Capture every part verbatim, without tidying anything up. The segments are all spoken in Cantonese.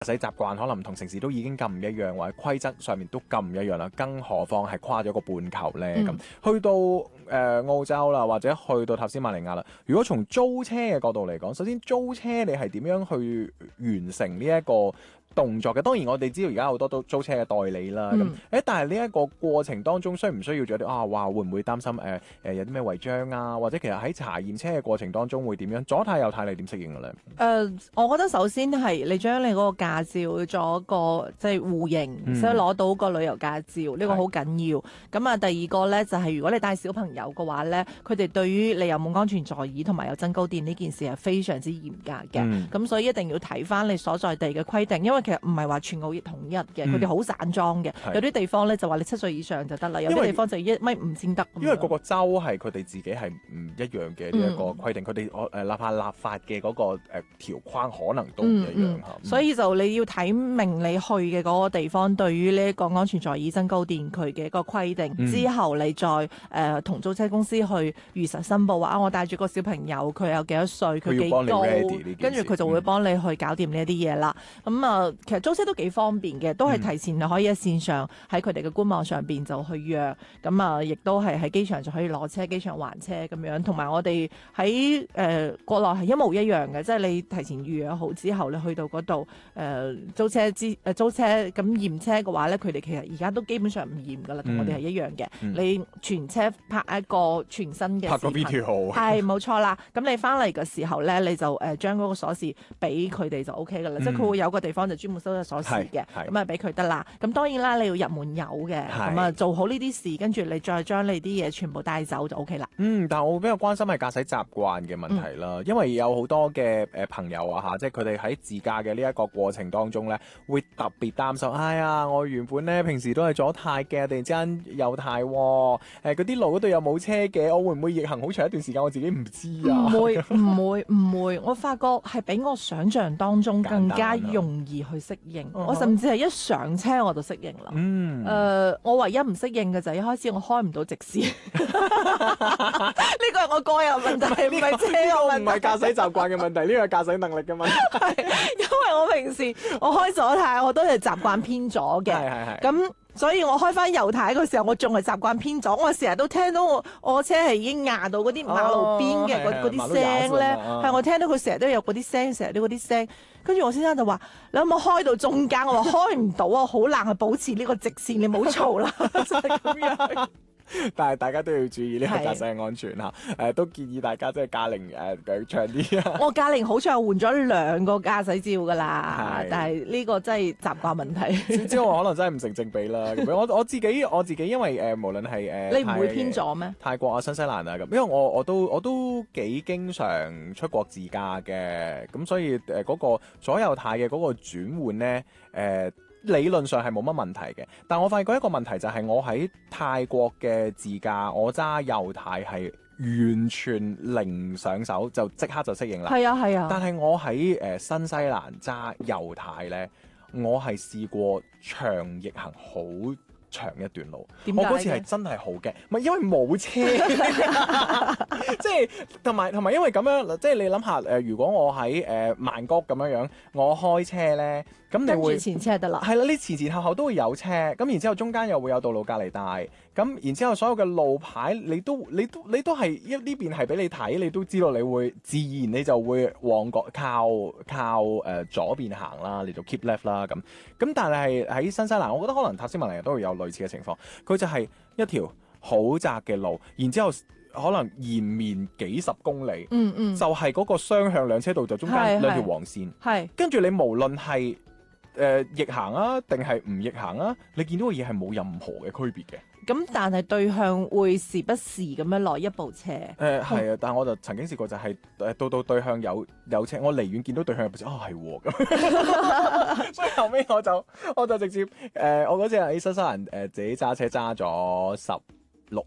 駕駛習慣可能唔同城市都已經咁唔一樣，或者規則上面都咁唔一樣啦，更何況係跨咗個半球呢？咁、嗯、去到誒、呃、澳洲啦，或者去到塔斯馬尼亞啦，如果從租車嘅角度嚟講，首先租車你係點樣去完成呢一個動作嘅？當然我哋知道而家好多都租車嘅代理啦，咁誒、嗯，但係呢一個過程當中需唔需要做啲啊？哇，會唔會擔心誒誒、呃、有啲咩違章啊？或者其實喺查驗車嘅過程當中會點樣？左軚右軚你點適應嘅咧？誒、 呃，我覺得首先係你將你嗰個駕照做一個即係互認，所以攞到個旅遊駕照，呢、這個好緊要。咁啊，第二個咧就係、是、如果你帶小朋友嘅話咧，佢哋對於你有冇安全座椅同埋有增高墊呢件事係非常之嚴格嘅。咁、嗯、所以一定要睇翻你所在地嘅規定，因為其實唔係話全澳亦統一嘅，佢哋好散裝嘅。有啲地方咧就話你七歲以上就得啦，有啲地方就一米五先得。 因為各個州係佢哋自己係唔一樣嘅呢一個規定，佢哋我誒立法立法嘅嗰個誒條框可能都唔一樣嚇、嗯嗯。 所以就你要睇明你去嘅嗰個地方對於呢一個安全座椅增高墊佢嘅一個規定、嗯、之後，你再誒同、呃、租車公司去如實申報話啊，我帶住個小朋友，佢有幾多歲，佢幾高，跟住佢就會幫你去搞掂呢一啲嘢啦。咁、嗯、啊、呃，其實租車都幾方便嘅，都係提前可以喺線上喺佢哋嘅官網上邊就去約，咁啊，亦都係喺機場就可以攞車，機場還車咁樣。同埋我哋喺誒國內係一模一樣嘅，即係你提前預約好之後，你去到嗰度誒租車之誒租車咁驗車嘅話咧，佢哋其實而家都基本上唔驗噶啦，同我哋係一樣嘅、嗯。你全車拍一個全新嘅視頻， 拍個 video 係冇錯啦。咁你翻嚟嘅時候咧，你就誒將嗰個鎖匙俾佢哋就 O K 噶啦，即係佢會有個地方就專門收咗鎖匙嘅，咁啊俾佢得啦。咁當然啦，你要入門油嘅，咁啊做好呢啲事，跟住你再將你啲嘢全部帶走就 O K 啦。 嗯，但係我比較關心係駕駛習慣嘅問題啦、嗯，因為有好多嘅誒朋友啊嚇，即係佢哋喺自駕嘅呢一個過程當中咧，會特別擔心。哎呀，我原本咧平時都係左軚嘅，突然之間右軚喎，誒嗰啲路嗰度又冇車嘅，我會唔會逆行好長一段時間？我自己唔知啊。 唔會唔會唔會，我發覺係比我想象當中更加容易去適應。我甚至係一上車我就適應啦。嗯，誒、呃，我唯一唔適應嘅就係一開始我開唔到直線。呢個係我個人問題，唔係車嘅問題， 唔係駕駛習慣嘅問題，呢個係駕駛能力嘅問題。 因為我平時我開左軚，我都係習慣偏左嘅。係係係。咁所以我開翻右軚嗰時候，我仲係習慣偏左。我成日都聽到我我車係已經壓到嗰啲馬路邊嘅嗰啲聲咧，係、哦、我聽到佢成日都有嗰啲聲，成日都嗰啲聲。跟住我先生就話：你可唔可以開到中間？我話開唔到啊，好難去保持呢個直線。你唔好嘈啦，就係咁樣。 但係大家都要注意呢個駕駛安全嚇，誒、呃、都建議大家即係駕齡誒腳長啲啊。 我駕齡好似係換咗兩個駕駛照噶啦，但係呢個真係習慣問題。 之後可能真係唔成正比啦。咁我我自己我自己因為誒、呃、無論係誒、呃、 你唔會偏左咩？ 泰國啊、新西蘭啊咁，因為我我都我都幾經常出國自駕嘅，咁所以誒嗰、呃那個左右軚嘅嗰個轉換咧誒。呃理論上係冇乜問題嘅，但我發覺一個問題就係我喺泰國嘅自駕，我揸右軚係完全零上手，就即刻就適應啦。 係啊係啊。但係我喺誒、呃、新西蘭揸右軚咧，我係試過長逆行好長一段路，我嗰次係真係好驚，唔係因為冇車，即係同埋同埋因為咁樣，即係你諗下誒，如果我喺誒、呃、曼谷咁樣樣，我開車咧，咁你會跟住前車得啦， 係啦，你前前後後都會有車，咁然之後中間又會有道路隔離帶，咁然之後所有嘅路牌你都你都你都係一呢邊係俾你睇，你都知道你會自然你就會往角靠靠誒、呃、左邊行啦，你就 keep left 啦咁，咁但係喺新西蘭，我覺得可能塔斯馬尼亞都會有類似嘅情況，佢就係一條好窄嘅路，然之後可能延綿幾十公里，嗯嗯，就係、是、嗰個雙向兩車道就中間兩條黃線，係跟住你無論係誒逆行啊定係唔逆行啊，你見到嘅嘢係冇任何嘅區別嘅。 咁但係對向會時不時咁樣來一部車，誒、 呃、係啊，但係我就曾經試過就係、是、誒到到對向有有車，我離遠見到對向有部車，啊係喎咁，所以後尾我就我就直接誒、呃、我嗰次喺新西蘭誒自己揸車揸咗十六日，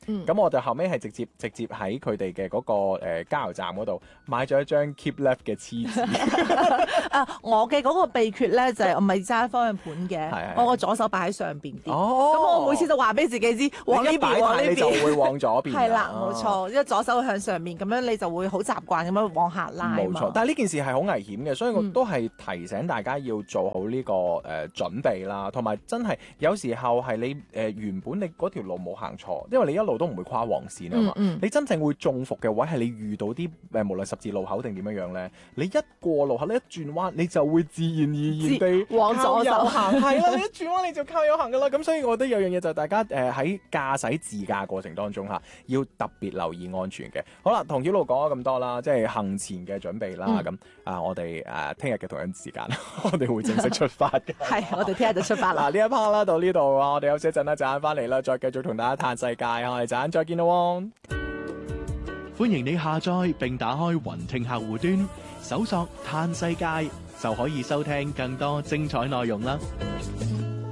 嗯咁我就後尾係直接直接喺佢哋嘅嗰個誒加油站嗰度買咗一張 Keep Left 嘅黐紙。 啊，我嘅嗰個秘訣咧就係我咪揸方向盤嘅， 係係我個左手擺喺上邊啲。 哦， 咁我每次就話俾自己知，往呢你一擺邊，往呢態你就邊。 會往左邊。 係啦， 哦冇錯，因為左手向上面，咁樣你就會好習慣咁樣往下拉啊嘛冇錯，但係呢件事係好危險嘅，所以我嗯都係提醒大家要做好呢、個誒、呃、準備啦，同埋真係有時候係你誒、呃、原本你嗰條路冇行錯，因為你一路都唔會跨黃線啊嘛。 嗯嗯你真正會中伏嘅位係你遇到啲誒、呃、無論十字路口定點樣樣咧，你一過路口你一轉彎你就會自然而然地自往左手靠右行，係啦，你一轉彎你就靠右行噶啦。咁所以我覺得有樣嘢就係大家誒喺駕駛自駕過程當中嚇，要特別留意安全嘅。好啦，同曉露講咗咁多啦，即係行前嘅準備啦。咁、 嗯啊，我哋誒聽日嘅同樣時間，我哋會正式出發嘅。 係，我哋聽日就出發啦。 嗱，呢一 part 啦，到呢度啊，我哋休息一陣啦，陣間翻嚟啦，再繼續同大家嘆世界啊，我哋陣間再見啦喎。 歡迎你下載並打開雲聽客戶端，搜索嘆世界就可以收聽更多精彩內容啦。